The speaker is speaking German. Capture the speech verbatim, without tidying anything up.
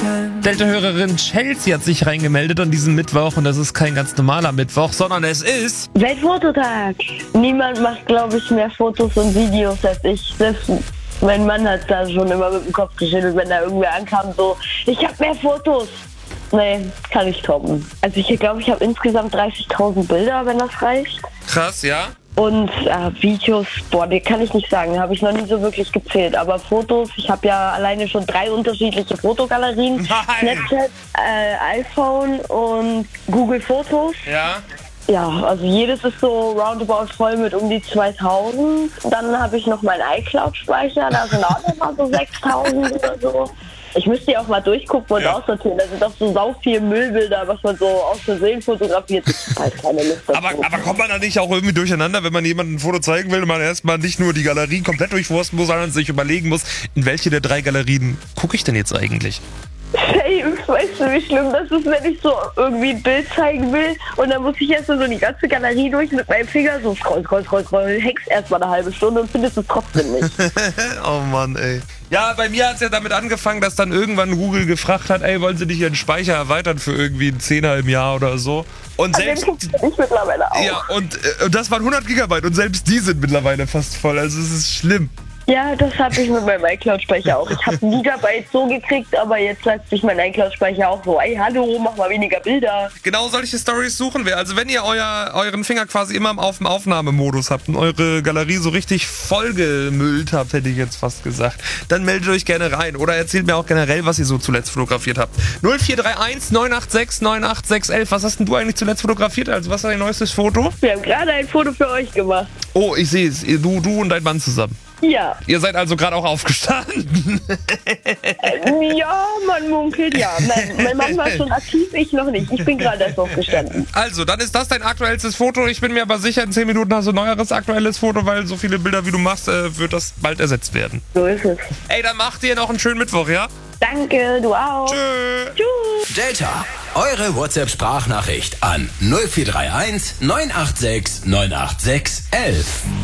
Delta-Hörerin Chelsea hat sich reingemeldet an diesem Mittwoch und das ist kein ganz normaler Mittwoch, sondern es ist... Weltfototag. Niemand macht, glaube ich, mehr Fotos und Videos als ich. Selbst mein Mann hat da schon immer mit dem Kopf geschüttelt, wenn da irgendwer ankam, so, ich habe mehr Fotos. Nee, kann ich toppen. Also ich glaube, ich habe insgesamt dreißigtausend Bilder, wenn das reicht. Krass, ja? Und äh, Videos, boah, die kann ich nicht sagen, habe ich noch nie so wirklich gezählt. Aber Fotos, ich habe ja alleine schon drei unterschiedliche Fotogalerien. Nein. Snapchat, äh, iPhone und Google Fotos. Ja. Ja, also jedes ist so roundabout voll mit um die zweitausend. Dann habe ich noch meinen iCloud-Speicher, da sind auch noch mal so sechstausend oder so. Ich müsste ja auch mal durchgucken und ja. aussortieren. Da sind doch so sau viel Müllbilder, was man so aus Versehen fotografiert. Ich weiß keine Lust dazu. Aber, aber kommt man da nicht auch irgendwie durcheinander, wenn man jemandem ein Foto zeigen will und man erstmal nicht nur die Galerie komplett durchforsten muss, sondern sich überlegen muss, in welche der drei Galerien gucke ich denn jetzt eigentlich? Hey, weißt du, wie schlimm das ist, wenn ich so irgendwie ein Bild zeigen will und dann muss ich erst so die ganze Galerie durch mit meinem Finger so scroll, scroll, scroll, scroll, hängst erstmal eine halbe Stunde und findest es trotzdem nicht. Oh Mann, ey. Ja, bei mir hat es ja damit angefangen, dass dann irgendwann Google gefragt hat, ey, wollen Sie nicht Ihren Speicher erweitern für irgendwie einen Zehner im Jahr oder so? Und An selbst... dem gucke ich mittlerweile auch. Ja, und, äh, und das waren hundert Gigabyte und selbst die sind mittlerweile fast voll, also es ist schlimm. Ja, das habe ich mit meinem iCloud-Speicher auch. Ich habe ein Gigabyte so gekriegt, aber jetzt sagt sich mein iCloud-Speicher auch so, ey, hallo, mach mal weniger Bilder. Genau solche Storys suchen wir. Also wenn ihr euer, euren Finger quasi immer auf dem Aufnahmemodus habt und eure Galerie so richtig vollgemüllt habt, hätte ich jetzt fast gesagt, dann meldet euch gerne rein oder erzählt mir auch generell, was ihr so zuletzt fotografiert habt. null vier drei eins neun acht sechs neun acht sechs eins. Was hast denn du eigentlich zuletzt fotografiert? Also was war dein neuestes Foto? Wir haben gerade ein Foto für euch gemacht. Oh, ich sehe es. Du, du und dein Mann zusammen. Ja. Ihr seid also gerade auch aufgestanden. Äh, ja, man munkelt, ja. Mein, mein Mann war schon aktiv, ich noch nicht. Ich bin gerade erst aufgestanden. Also, dann ist das dein aktuellstes Foto. Ich bin mir aber sicher, in zehn Minuten hast du ein neueres aktuelles Foto, weil so viele Bilder, wie du machst, äh, wird das bald ersetzt werden. So ist es. Ey, dann macht ihr noch einen schönen Mittwoch, ja? Danke, du auch. Tschö. Tschüss. Delta, eure WhatsApp-Sprachnachricht an null vier drei eins neun acht sechs neun acht sechs eins eins.